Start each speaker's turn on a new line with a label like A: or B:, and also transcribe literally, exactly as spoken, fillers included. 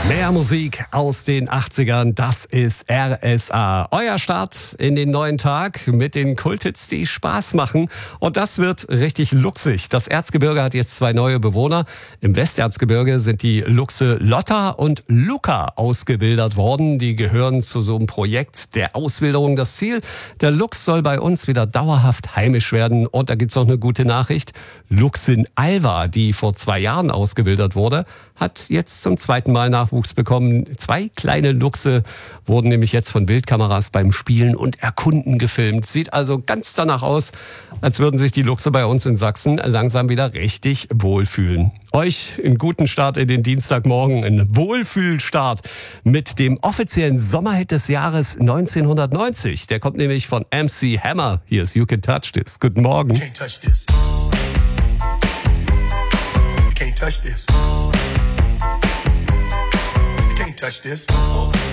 A: Mehr Musik aus den achtzigern, das ist R S A. Euer Start in den neuen Tag mit den Kulthits, die Spaß machen. Und das wird richtig luchsig. Das Erzgebirge hat jetzt zwei neue Bewohner. Im Westerzgebirge sind die Luchse Lotta und Luca ausgewildert worden. Die gehören zu so einem Projekt der Auswilderung. Das Ziel, der Luchs soll bei uns wieder dauerhaft heimisch werden. Und da gibt's noch eine gute Nachricht. Luchsin Alva, die vor zwei Jahren ausgewildert wurde, hat jetzt zum zweiten Mal Nachwuchs bekommen. Zwei kleine Luchse wurden nämlich jetzt von Wildkameras beim Spielen und Erkunden gefilmt. Sieht also ganz danach aus, als würden sich die Luchse bei uns in Sachsen langsam wieder richtig wohlfühlen. Euch einen guten Start in den Dienstagmorgen, einen Wohlfühlstart mit dem offiziellen Sommerhit des Jahres neunzehnhundertneunzig. Der kommt nämlich von M C Hammer. Hier ist You Can Touch This. Guten Morgen.
B: Can't touch this. Can't touch this. Touch this.